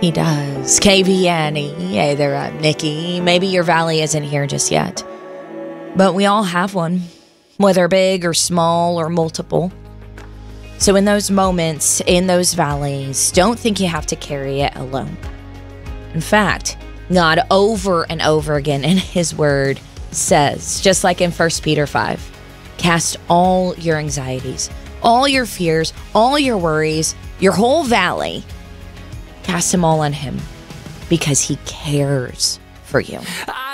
He does. KVN. Hey there, Nikki. Maybe your valley isn't here just yet, but we all have one, whether big or small or multiple. So in those moments, in those valleys, don't think you have to carry it alone. In fact, God over and over again in his word says, just like in 1 Peter 5, cast all your anxieties, all your fears, all your worries, your whole valley, cast them all on him because he cares for you.